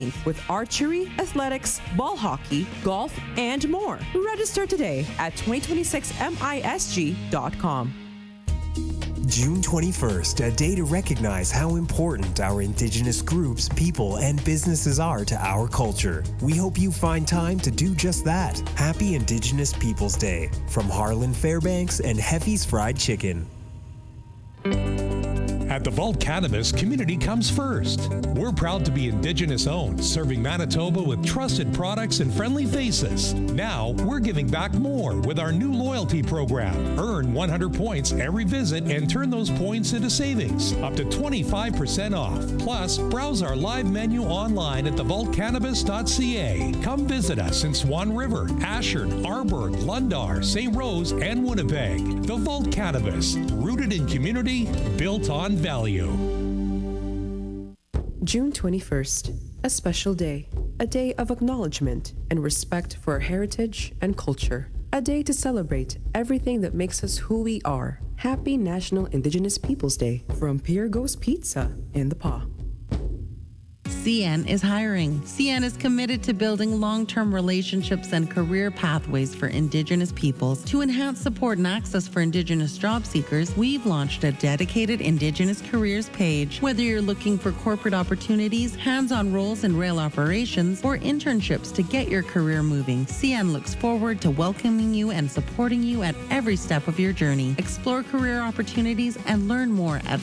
with archery, athletics, ball hockey, golf, and more. Register today at 2026misg.com. June 21st, a day to recognize how important our Indigenous groups, people, and businesses are to our culture. We hope you find time to do just that. Happy Indigenous Peoples Day from Harlan Fairbanks and Heffy's Fried Chicken. At the Vault Cannabis, community comes first. We're proud to be Indigenous owned, serving Manitoba with trusted products and friendly faces. Now, we're giving back more with our new loyalty program. Earn 100 points every visit and turn those points into savings, up to 25% off. Plus, browse our live menu online at thevaultcannabis.ca. Come visit us in Swan River, Ashern, Arborg, Lundar, St. Rose, and Winnipeg. The Vault Cannabis, rooted in community, built on value. June 21st, a special day. A day of acknowledgement and respect for our heritage and culture. A day to celebrate everything that makes us who we are. Happy National Indigenous Peoples Day from Pierre Goes Pizza in the Paw. CN is hiring. CN is committed to building long-term relationships and career pathways for Indigenous peoples. To enhance support and access for Indigenous job seekers, we've launched a dedicated Indigenous careers page. Whether you're looking for corporate opportunities, hands-on roles in rail operations, or internships to get your career moving, CN looks forward to welcoming you and supporting you at every step of your journey. Explore career opportunities and learn more at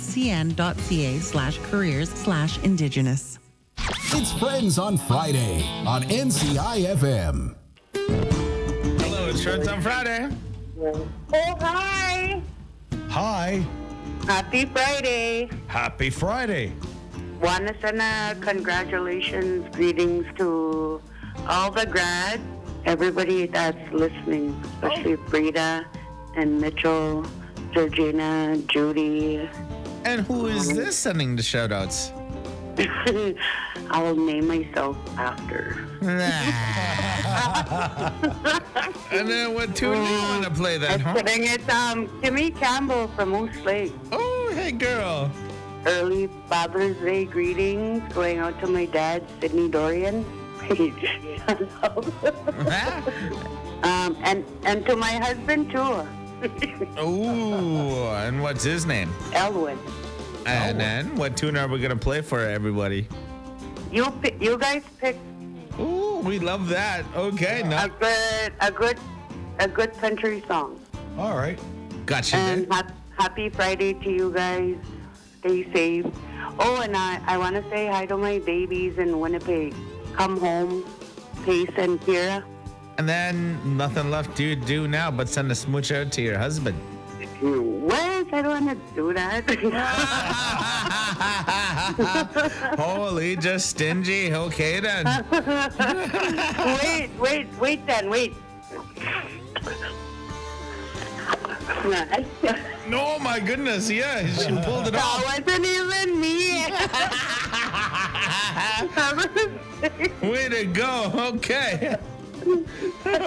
cn.ca/careers/Indigenous. It's Friends on Friday on NCIFM. Hello, it's Friends on Friday. Oh, hi. Hi. Happy Friday. Happy Friday. Want to send congratulations, greetings to all the grads, everybody that's listening, especially Frida and Mitchell, Georgina, Judy. And who is this sending the shout-outs? I'll name myself after. And then what tune do you want to play then, huh? Kidding. It's Kimmy Campbell from Moose Lake. Oh, hey, girl. Early Father's Day greetings going out to my dad, Sidney Dorian. and to my husband, too. Ooh, and what's his name? Elwin. And then, what tune are we going to play for everybody? You guys pick. Ooh, we love that. Okay. A good country song. All right. Gotcha. And happy Friday to you guys. Stay safe. Oh, and I want to say hi to my babies in Winnipeg. Come home, Pace and Kira. And then, nothing left to do now but send a smooch out to your husband. What? I don't want to do that. Holy, just stingy. Okay, then. Wait, then, wait. No, my goodness, yeah, she pulled it off. That wasn't even me. Way to go. Okay.